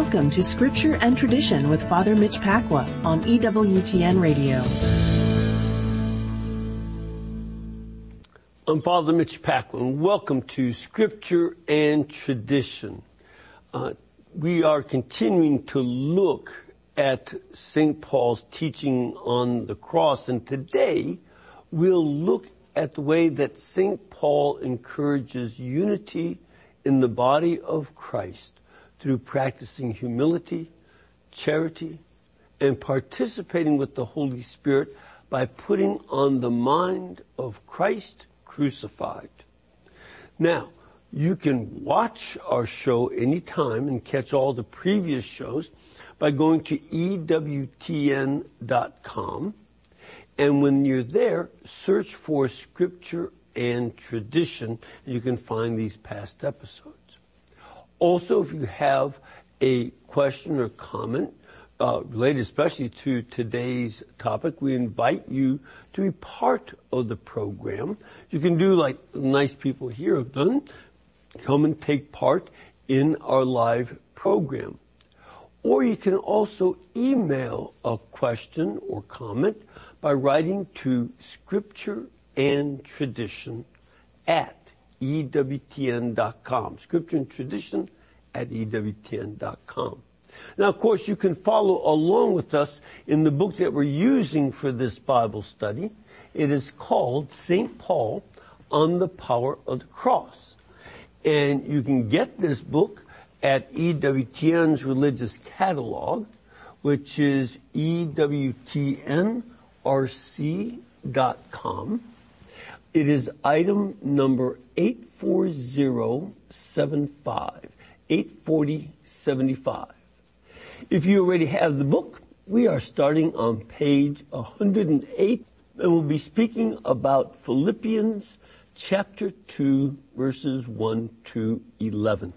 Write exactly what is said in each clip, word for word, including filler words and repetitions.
Welcome to Scripture and Tradition with Father Mitch Pacwa on E W T N Radio. I'm Father Mitch Pacwa, and welcome to Scripture and Tradition. Uh, we are continuing to look at Saint Paul's teaching on the cross, and today we'll look at the way that Saint Paul encourages unity in the body of Christ through practicing humility, charity, and participating with the Holy Spirit by putting on the mind of Christ crucified. Now, you can watch our show anytime and catch all the previous shows by going to E W T N dot com. And when you're there, search for Scripture and Tradition, and you can find these past episodes. Also, if you have a question or comment uh, related especially to today's topic, we invite you to be part of the program. You can do like nice people here have done, come and take part in our live program. Or you can also email a question or comment by writing to Scripture and Tradition at E W T N dot com. Scripture and Tradition at E W T N dot com. Now, of course, you can follow along with us in the book that we're using for this Bible study. It is called Saint Paul on the Power of the Cross. And you can get this book at E W T N's Religious Catalog, which is E W T N R C dot com. It is item number eight four zero seven five, eight forty seventy-five. If you already have the book, we are starting on page one hundred eight, and we'll be speaking about Philippians chapter two, verses one to eleven.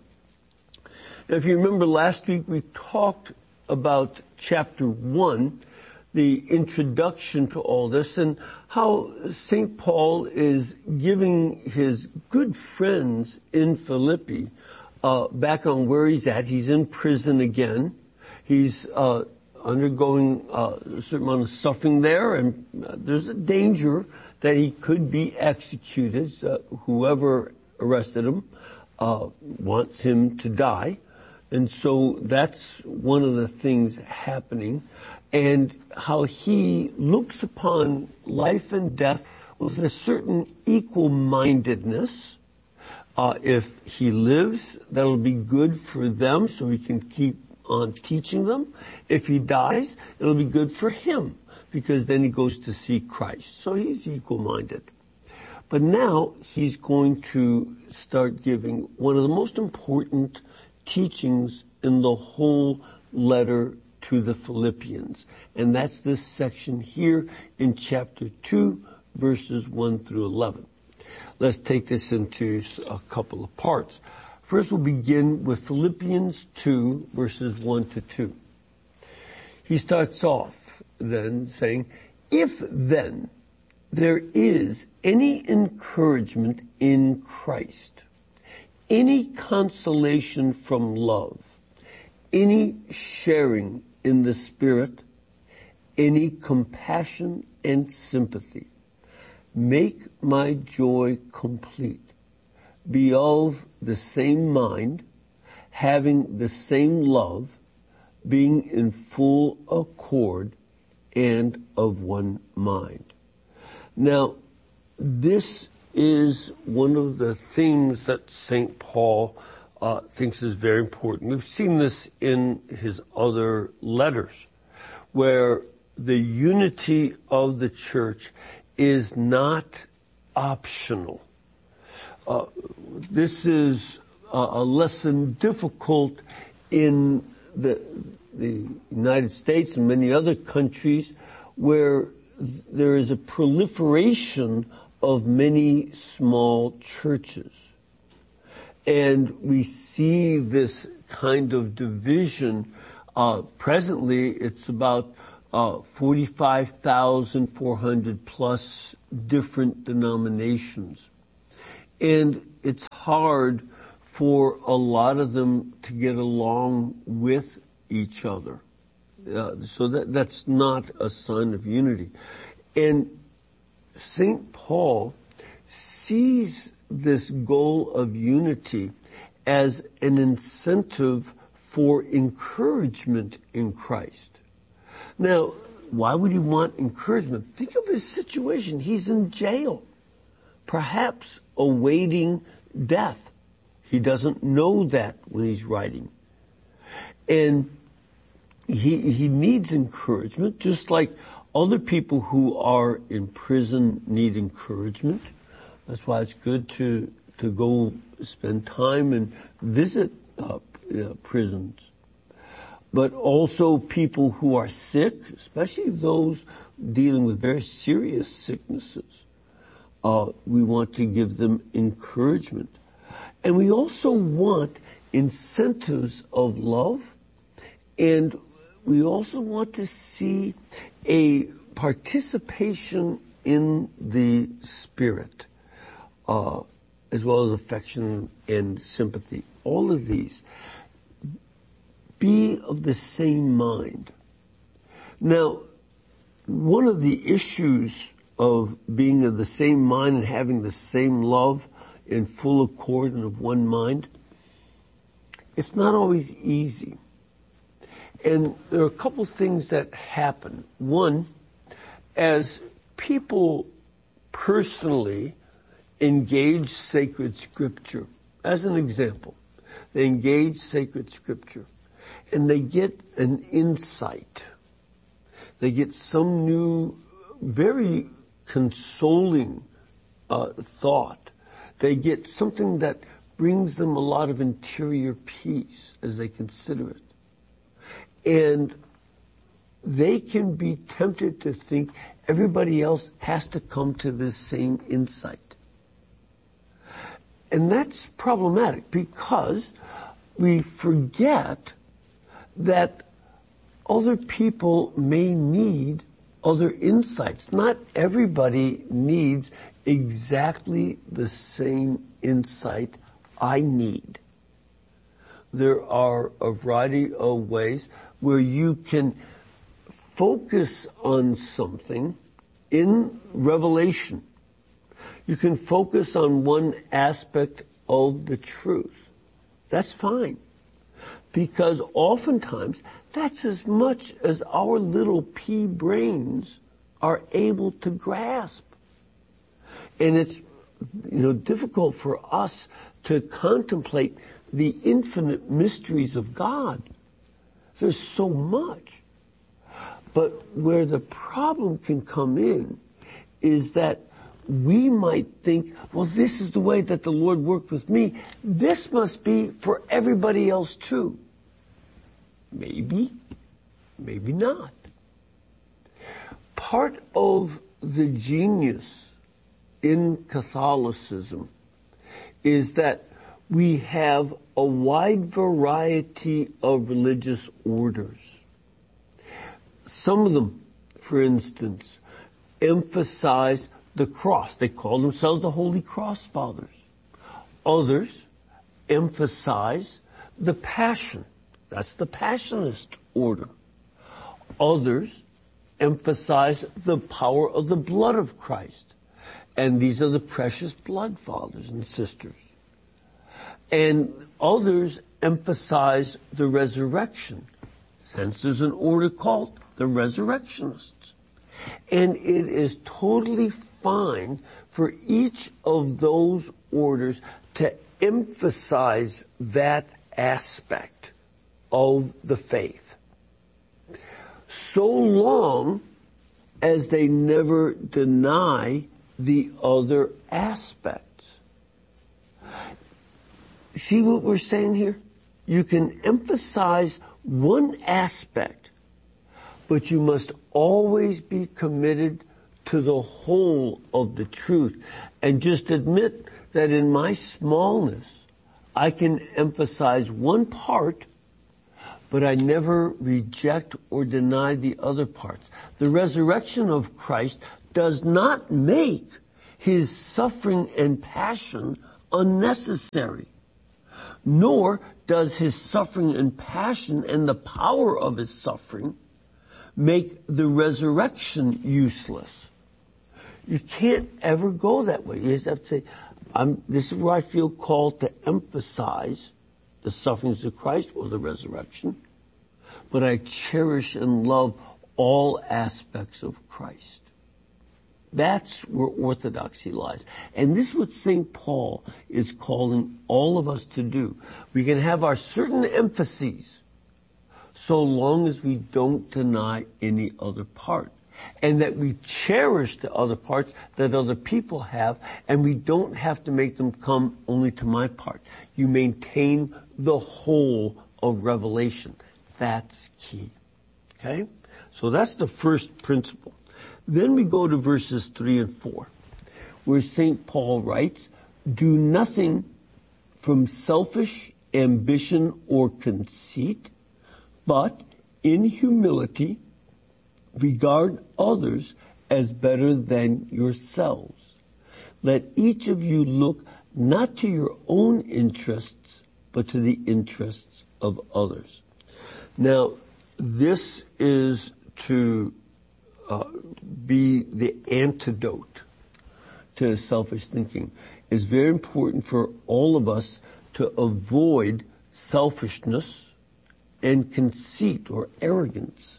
Now, if you remember last week, we talked about chapter one, the introduction to all this, and how Saint Paul is giving his good friends in Philippi uh, back on where he's at. He's in prison again. He's uh, undergoing uh, a certain amount of suffering there, and uh, there's a danger that he could be executed. Uh, whoever arrested him uh, wants him to die. And so that's one of the things happening, and how he looks upon life and death with a certain equal-mindedness. Uh, if he lives, that'll be good for them so he can keep on teaching them. If he dies, it'll be good for him because then he goes to see Christ. So he's equal-minded. But now he's going to start giving one of the most important teachings in the whole letter to the Philippians. And that's this section here in chapter two, verses one through eleven. Let's take this into a couple of parts. First, we'll begin with Philippians two, verses one to two. He starts off then saying, "If then there is any encouragement in Christ, any consolation from love, any sharing in the Spirit, any compassion and sympathy, make my joy complete. Be of the same mind, having the same love, being in full accord and of one mind." Now, this is one of the things that Saint Paul uh, thinks is very important. We've seen this in his other letters, where the unity of the church is not optional. Uh, this is a, a lesson difficult in the, the United States and many other countries where there is a proliferation of many small churches. And we see this kind of division. Uh, presently, it's about uh, forty-five thousand four hundred plus different denominations. And it's hard for a lot of them to get along with each other. Uh, so that that's not a sign of unity. And Saint Paul sees this goal of unity as an incentive for encouragement in Christ. Now, why would he want encouragement? Think of his situation. He's in jail, perhaps awaiting death. He doesn't know that when he's writing. And he, he needs encouragement, just like other people who are in prison need encouragement. That's why it's good to, to go spend time and visit uh, uh, prisons. But also people who are sick, especially those dealing with very serious sicknesses. Uh, we want to give them encouragement. And we also want incentives of love, and we also want to see a participation in the Spirit, uh, as well as affection and sympathy. All of these. Be of the same mind. Now, one of the issues of being of the same mind and having the same love in full accord and of one mind, it's not always easy. And there are a couple things that happen. One, as people personally engage sacred scripture, as an example, they engage sacred scripture, and they get an insight. They get some new, very consoling uh, thought. They get something that brings them a lot of interior peace as they consider it. And they can be tempted to think everybody else has to come to this same insight. And that's problematic because we forget that other people may need other insights. Not everybody needs exactly the same insight I need. There are a variety of ways where you can focus on something in revelation. You can focus on one aspect of the truth. That's fine. Because oftentimes, that's as much as our little pea brains are able to grasp. And it's, you know, difficult for us to contemplate the infinite mysteries of God. There's so much. But where the problem can come in is that we might think, well, this is the way that the Lord worked with me. This must be for everybody else too. Maybe, maybe not. Part of the genius in Catholicism is that we have a wide variety of religious orders. Some of them, for instance, emphasize the cross. They call themselves the Holy Cross Fathers. Others emphasize the Passion. That's the Passionist order. Others emphasize the power of the blood of Christ. And these are the Precious Blood Fathers and Sisters. And others emphasize the resurrection. Hence there's an order called the Resurrectionists. And it is totally fine for each of those orders to emphasize that aspect of the faith, so long as they never deny the other aspects. See what we're saying here? You can emphasize one aspect, but you must always be committed to the whole of the truth. And just admit that in my smallness, I can emphasize one part, but I never reject or deny the other parts. The resurrection of Christ does not make his suffering and passion unnecessary. nor does his suffering and passion and the power of his suffering make the resurrection useless. You can't ever go that way. You just have to say, I'm, this is where I feel called to emphasize the sufferings of Christ or the resurrection, but I cherish and love all aspects of Christ. That's where orthodoxy lies. And this is what Saint Paul is calling all of us to do. We can have our certain emphases so long as we don't deny any other part, and that we cherish the other parts that other people have, and we don't have to make them come only to my part. You maintain the whole of Revelation. That's key. Okay? So that's the first principle. Then we go to verses three and four, where Saint Paul writes, do nothing from selfish ambition or conceit, but in humility regard others as better than yourselves. Let each of you look not to your own interests, but to the interests of others. Now, this is to uh, be the antidote to selfish thinking. It's very important for all of us to avoid selfishness and conceit or arrogance.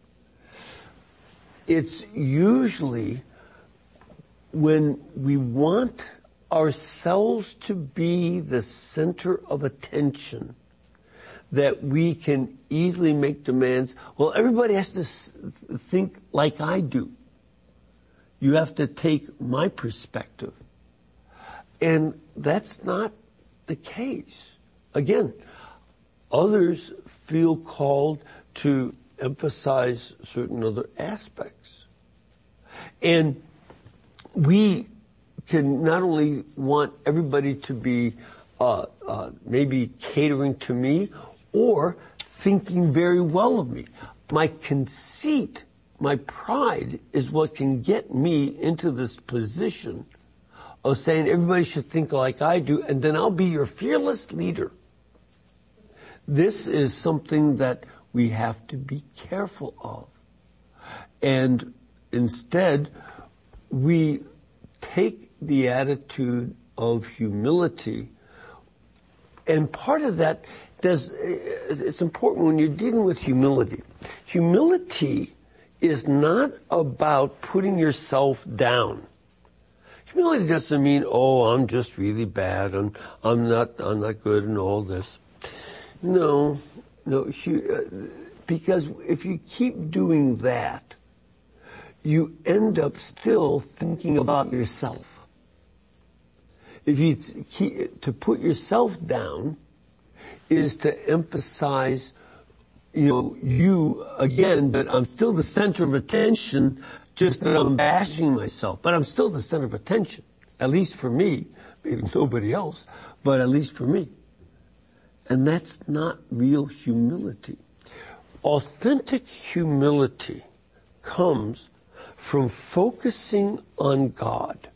It's usually when we want ourselves to be the center of attention that we can easily make demands. Well, everybody has to think like I do. You have to take my perspective. And that's not the case. Again, others feel called to emphasize certain other aspects. And we can not only want everybody to be uh, uh, maybe catering to me or thinking very well of me. My conceit, my pride is what can get me into this position of saying everybody should think like I do, and then I'll be your fearless leader. This is something that we have to be careful of. And instead, we take the attitude of humility. And part of that does, it's important when you're dealing with humility. Humility is not about putting yourself down. Humility doesn't mean, oh, I'm just really bad and I'm not, I'm not good and all this. No, no, because if you keep doing that, you end up still thinking about yourself. If you keep, to put yourself down is to emphasize, you know, you again, but I'm still the center of attention, just that I'm bashing myself, but I'm still the center of attention, at least for me, maybe nobody else, but at least for me. And that's not real humility. Authentic humility comes from focusing on God.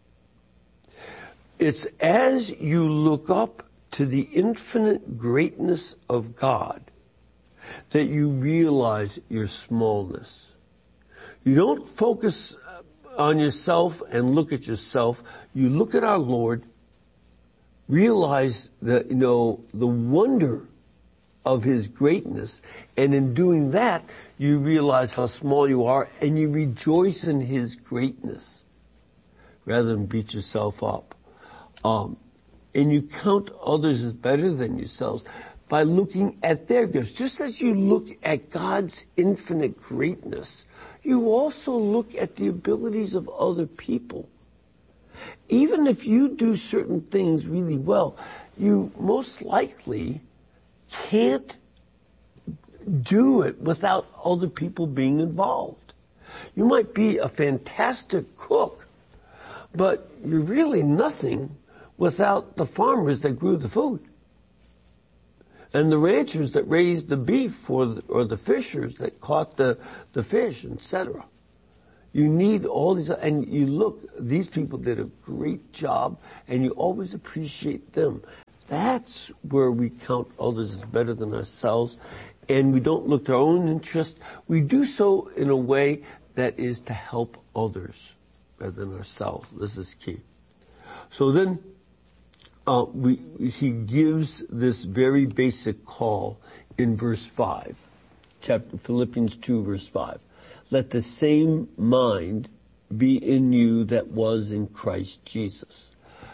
It's as you look up to the infinite greatness of God that you realize your smallness. You don't focus on yourself and look at yourself. You look at our Lord, realize that, you know, the wonder of His greatness, and in doing that, you realize how small you are, and you rejoice in His greatness, rather than beat yourself up. Um, and you count others as better than yourselves by looking at their gifts. Just as you look at God's infinite greatness, you also look at the abilities of other people. Even if you do certain things really well, you most likely can't do it without other people being involved. You might be a fantastic cook, but you're really nothing without the farmers that grew the food and the ranchers that raised the beef or the, or the fishers that caught the, the fish, et cetera. You need all these, and you look, these people did a great job, and you always appreciate them. That's where we count others as better than ourselves, and we don't look to our own interest. We do so in a way that is to help others rather than ourselves. This is key. So then, uh, we, he gives this very basic call in verse five, chapter Philippians two, verse five. Let the same mind be in you that was in Christ Jesus.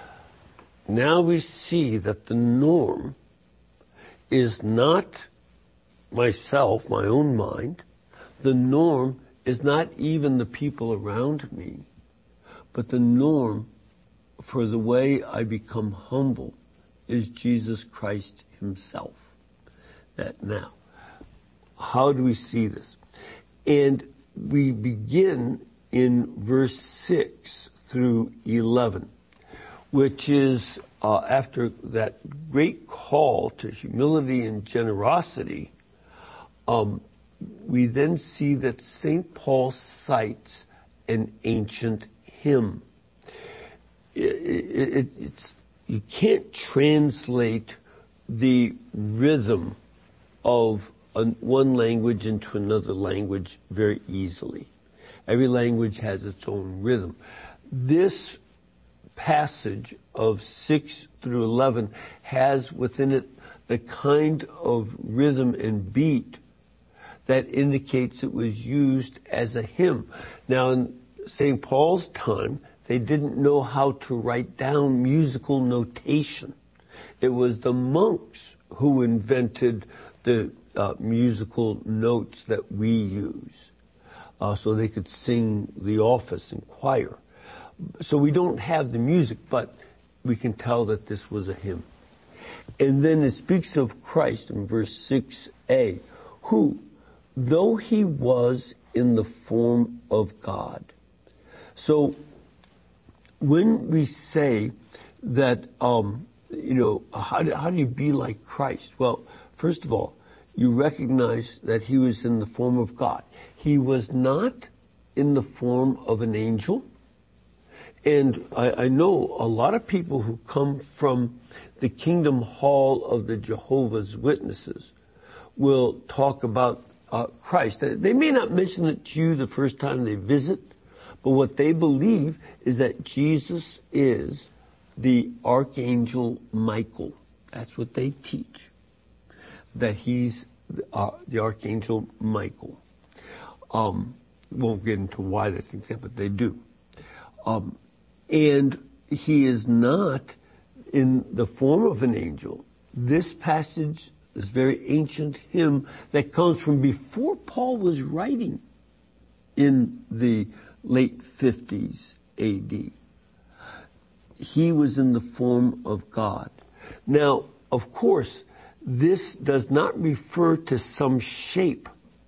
Now we see that the norm is not myself, my own mind. The norm is not even the people around me, but the norm for the way I become humble is Jesus Christ himself. That now, how do we see this? And we begin in verse six through eleven, which is uh, after that great call to humility and generosity. Um, we then see that Saint Paul cites an ancient hymn. It, it, it's you can't translate the rhythm of a, one language into another language very easily. Every language has its own rhythm. This passage of six through eleven has within it the kind of rhythm and beat that indicates it was used as a hymn. Now, in Saint Paul's time, they didn't know how to write down musical notation. It was the monks who invented the uh, musical notes that we use. Uh, so they could sing the office and choir. So we don't have the music, but we can tell that this was a hymn. And then it speaks of Christ in verse six a, who, though he was in the form of God. So when we say that, um, you know, how do, how do you be like Christ? Well, first of all, you recognize that he was in the form of God. He was not in the form of an angel. And I, I know a lot of people who come from the Kingdom Hall of the Jehovah's Witnesses will talk about uh, Christ. They may not mention it to you the first time they visit, but what they believe is that Jesus is the Archangel Michael. That's what they teach. That he's uh, the Archangel Michael. Um, won't get into why they think that, but they do. Um, and he is not in the form of an angel. This passage, this very ancient hymn that comes from before Paul was writing in the late fifties A D. He was in the form of God. Now, of course, this does not refer to some shape.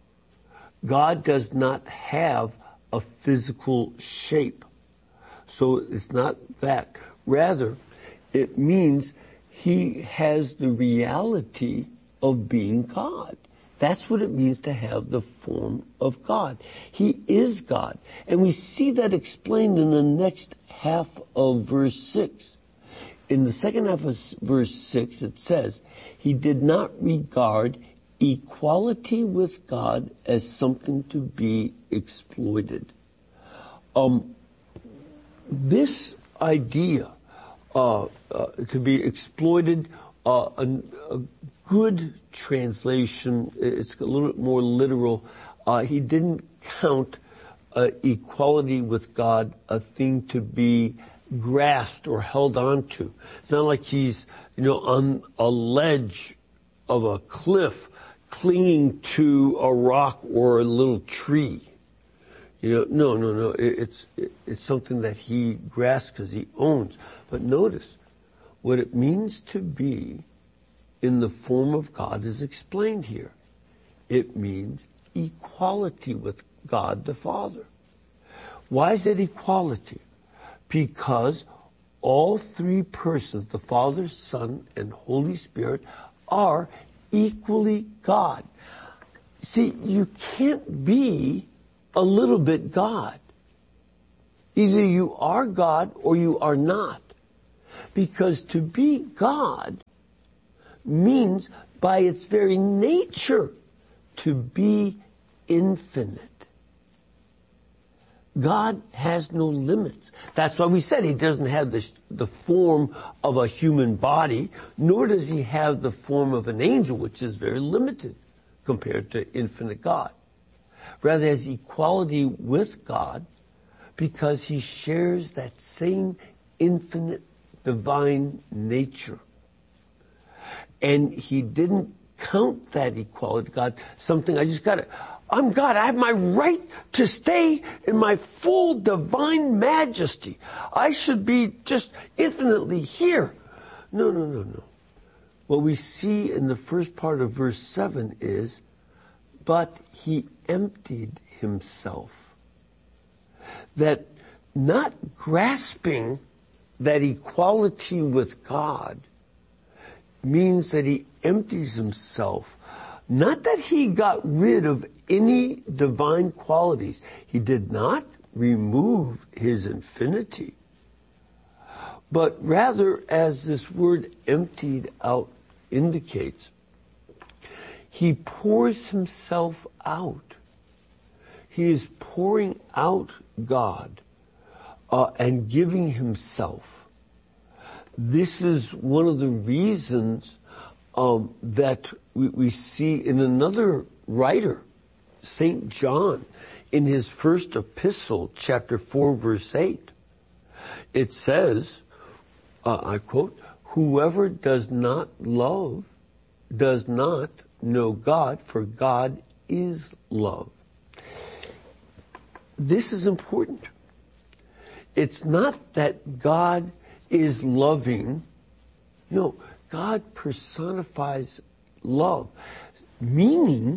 God does not have a physical shape. So it's not that. Rather, it means he has the reality of being God. That's what it means to have the form of God. He is God. And we see that explained in the next half of verse six. In the second half of verse six, it says, he did not regard equality with God as something to be exploited. Um, this idea uh, uh, to be exploited, uh, a, a good translation, it's a little bit more literal. Uh, he didn't count uh, equality with God a thing to be grasped or held on to. It's not like he's, you know, on a ledge of a cliff clinging to a rock or a little tree. You know, no, no, no. It, it's it, it's something that he grasps because he owns. But notice, what it means to be in the form of God is explained here. It means equality with God the Father. Why is that equality? Because all three persons, the Father, Son, and Holy Spirit, are equally God. See, you can't be a little bit God. Either you are God or you are not. Because to be God means by its very nature to be infinite. God has no limits. That's why we said he doesn't have the, the form of a human body, nor does he have the form of an angel, which is very limited compared to infinite God. Rather, he has equality with God because he shares that same infinite divine nature. And he didn't count that equality to God something I just got to, I'm God, I have my right to stay in my full divine majesty. I should be just infinitely here. No, no, no, no. What we see in the first part of verse seven is, but he emptied himself. That not grasping that equality with God means that he empties himself. Not that he got rid of any divine qualities. He did not remove his infinity. But rather, as this word emptied out indicates, he pours himself out. He is pouring out God uh, and giving himself. This is one of the reasons um, that we, we see in another writer, Saint John, in his first epistle, chapter four, verse eight. It says, uh, I quote, "Whoever does not love does not know God, for God is love." This is important. It's not that God is loving. No, God personifies love, meaning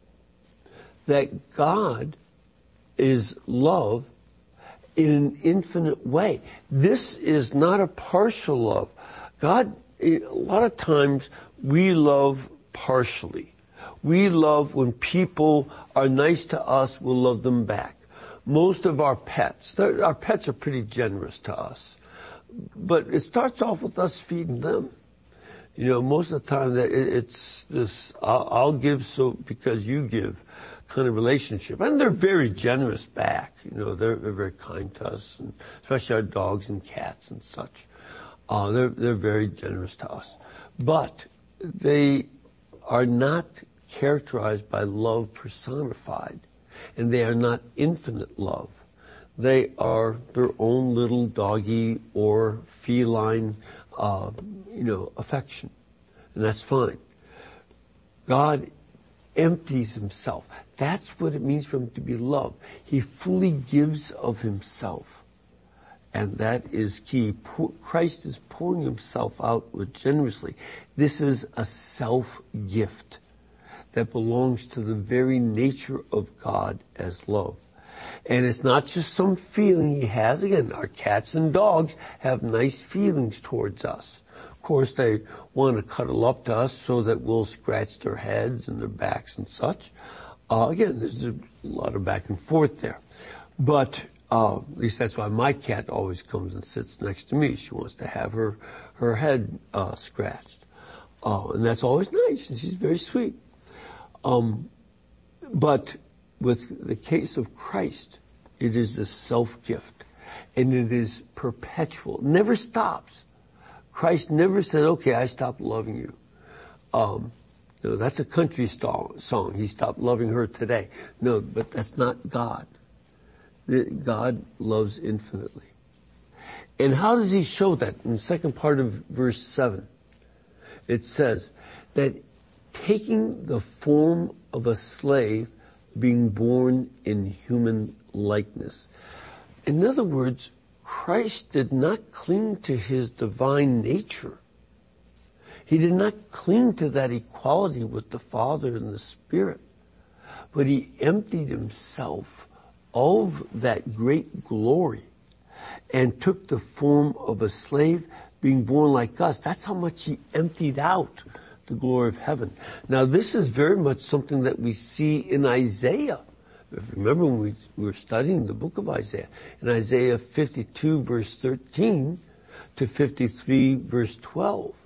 that God is love in an infinite way. This is not a partial love. God, a lot of times we love partially. We love when people are nice to us, we'll love them back. Most of our pets, our pets are pretty generous to us. But it starts off with us feeding them. You know, most of the time that it's this, I'll, I'll give so because you give kind of relationship. And they're very generous back. You know, they're, they're very kind to us, and especially our dogs and cats and such. Uh, they're, they're very generous to us. But they are not characterized by love personified. And they are not infinite love. They are their own little doggy or feline, uh, you know, affection. And that's fine. God empties himself. That's what it means for him to be loved. He fully gives of himself. And that is key. Christ is pouring himself out generously. This is a self-gift that belongs to the very nature of God as love. And it's not just some feeling he has. Again, our cats and dogs have nice feelings towards us. Of course, they want to cuddle up to us so that we'll scratch their heads and their backs and such. Uh, again, there's a lot of back and forth there. But uh, at least that's why my cat always comes and sits next to me. She wants to have her, her head uh, scratched. Uh, and that's always nice, and she's very sweet. Um, but with the case of Christ, it is the self-gift, and it is perpetual. It never stops. Christ never said, okay, I stopped loving you. Um, you know, that's a country song. He stopped loving her today. No, but that's not God. God loves infinitely. And how does he show that? In the second part of verse seven, it says that taking the form of a slave, being born in human likeness. In other words, Christ did not cling to his divine nature. He did not cling to that equality with the Father and the Spirit, but he emptied himself of that great glory and took the form of a slave, being born like us. That's how much he emptied out the glory of heaven. Now, this is very much something that we see in Isaiah. Remember when we were studying the book of Isaiah, in Isaiah fifty-two verse thirteen to fifty-three verse twelve.